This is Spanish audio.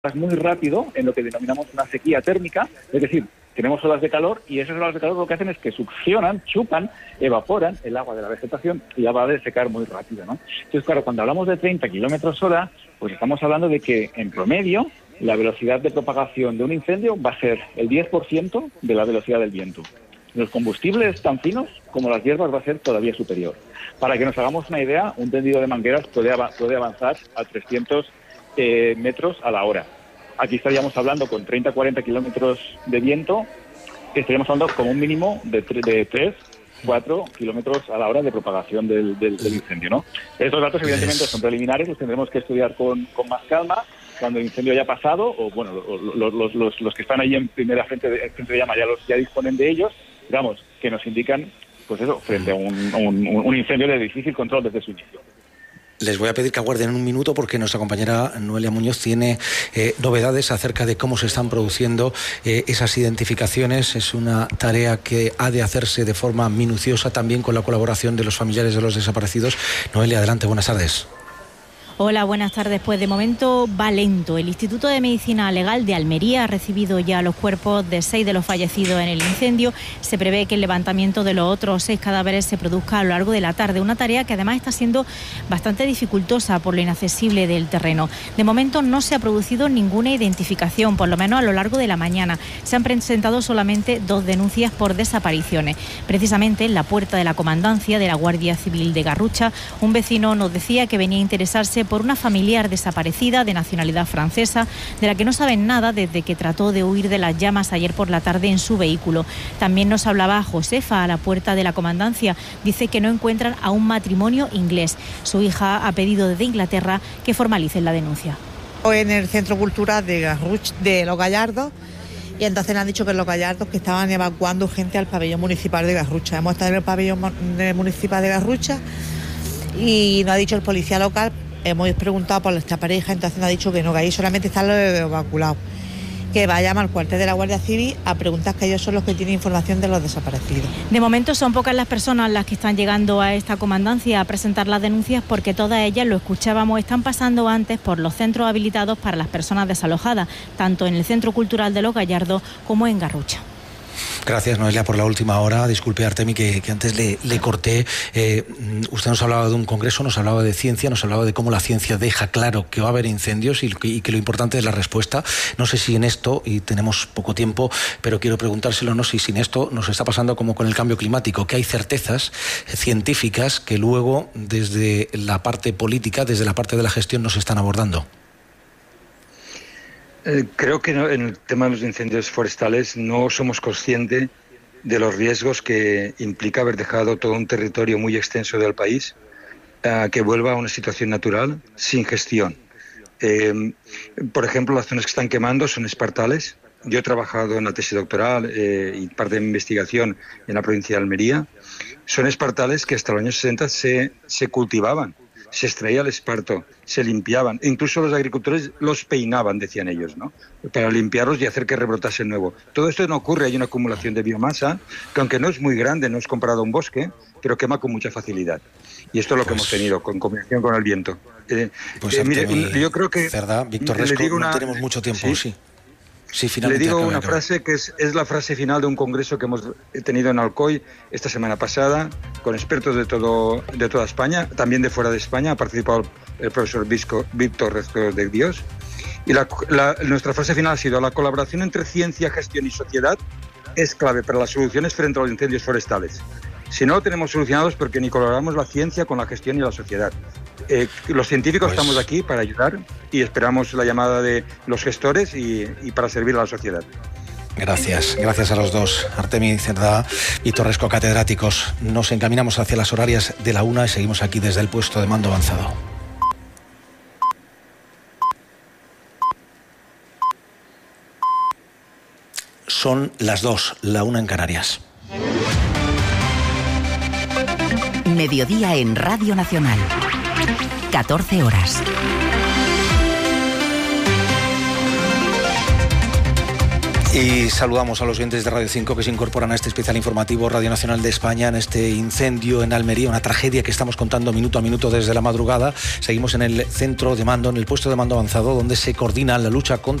muy rápido en lo que denominamos una sequía térmica, es decir, tenemos olas de calor y esas olas de calor lo que hacen es que succionan, chupan, evaporan el agua de la vegetación y la va a desecar muy rápido, ¿no? Entonces, claro, cuando hablamos de 30 kilómetros hora, pues estamos hablando de que en promedio la velocidad de propagación de un incendio va a ser el 10% de la velocidad del viento. Los combustibles tan finos como las hierbas va a ser todavía superior. Para que nos hagamos una idea, un tendido de mangueras puede avanzar a 300 metros a la hora. Aquí estaríamos hablando con 30-40 kilómetros de viento, estaríamos hablando como un mínimo de 3-4 kilómetros a la hora de propagación del incendio, ¿no? Estos datos evidentemente son preliminares, los tendremos que estudiar con más calma cuando el incendio haya pasado, o bueno, los que están ahí en primera frente de llama ya disponen de ellos, digamos, que nos indican, pues eso, frente a un incendio de difícil control desde su inicio. Les voy a pedir que aguarden un minuto porque nuestra compañera Noelia Muñoz tiene novedades acerca de cómo se están produciendo esas identificaciones. Es una tarea que ha de hacerse de forma minuciosa, también con la colaboración de los familiares de los desaparecidos. Noelia, adelante, buenas tardes. Hola, buenas tardes. Pues de momento va lento. El Instituto de Medicina Legal de Almería ha recibido ya los cuerpos de 6 de los fallecidos en el incendio. Se prevé que el levantamiento de los otros 6 cadáveres se produzca a lo largo de la tarde. Una tarea que además está siendo bastante dificultosa por lo inaccesible del terreno. De momento no se ha producido ninguna identificación, por lo menos a lo largo de la mañana. Se han presentado solamente 2 denuncias por desapariciones. Precisamente en la puerta de la comandancia de la Guardia Civil de Garrucha, un vecino nos decía que venía a interesarse por una familiar desaparecida de nacionalidad francesa, de la que no saben nada desde que trató de huir de las llamas ayer por la tarde en su vehículo. También nos hablaba Josefa a la puerta de la comandancia. Dice que no encuentran a un matrimonio inglés. Su hija ha pedido desde Inglaterra que formalicen la denuncia. En el Centro Cultural de Garrucha, de Los Gallardos, y entonces le han dicho que en Los Gallardos que estaban evacuando gente al pabellón municipal de Garrucha. Hemos estado en el pabellón municipal de Garrucha y nos ha dicho el policía local. Hemos preguntado por esta pareja, entonces nos ha dicho que no, que ahí solamente están los evacuados. Que vayan al cuartel de la Guardia Civil a preguntar, que ellos son los que tienen información de los desaparecidos. De momento son pocas las personas las que están llegando a esta comandancia a presentar las denuncias, porque todas ellas, lo escuchábamos, están pasando antes por los centros habilitados para las personas desalojadas, tanto en el Centro Cultural de Los Gallardos como en Garrucha. Gracias, Noelia, por la última hora. Disculpe, Artemi, que antes le corté. Usted nos hablaba de un congreso, nos hablaba de ciencia, nos hablaba de cómo la ciencia deja claro que va a haber incendios y que lo importante es la respuesta. No sé si en esto, y tenemos poco tiempo, pero quiero preguntárselo, no sé si en esto nos está pasando como con el cambio climático, que hay certezas científicas que luego desde la parte política, desde la parte de la gestión, nos están abordando. Creo que en el tema de los incendios forestales no somos conscientes de los riesgos que implica haber dejado todo un territorio muy extenso del país que vuelva a una situación natural sin gestión. Por ejemplo, las zonas que están quemando son espartales. Yo he trabajado en la tesis doctoral y parte de mi investigación en la provincia de Almería. Son espartales que hasta los años 60 se cultivaban. Se extraía el esparto, se limpiaban, incluso los agricultores los peinaban, decían ellos, ¿no? Para limpiarlos y hacer que rebrotase nuevo. Todo esto no ocurre, hay una acumulación de biomasa, que aunque no es muy grande, no es comparado a un bosque, pero quema con mucha facilidad. Y esto es lo que hemos tenido, con combinación con el viento. Mire, yo creo que... Cerdá, Víctor Resco, no tenemos mucho tiempo, sí. Sí, le digo una frase que es la frase final de un congreso que hemos tenido en Alcoy esta semana pasada, con expertos de toda España, también de fuera de España. Ha participado el profesor Víctor Resco de Dios. Y nuestra frase final ha sido: la colaboración entre ciencia, gestión y sociedad es clave para las soluciones frente a los incendios forestales. Si no lo tenemos solucionados, porque ni colaboramos la ciencia con la gestión y la sociedad. Los científicos estamos aquí para ayudar y esperamos la llamada de los gestores y para servir a la sociedad. Gracias a los dos, Artemi Cerdá, Víctor Resco, catedráticos. Nos encaminamos hacia las horarias de la 1 y seguimos aquí desde el puesto de mando avanzado. Son las 2, la 1 en Canarias. Mediodía en Radio Nacional. 14 horas. Y saludamos a los oyentes de Radio 5 que se incorporan a este especial informativo Radio Nacional de España en este incendio en Almería, una tragedia que estamos contando minuto a minuto desde la madrugada. Seguimos en el centro de mando, en el puesto de mando avanzado, donde se coordina la lucha contra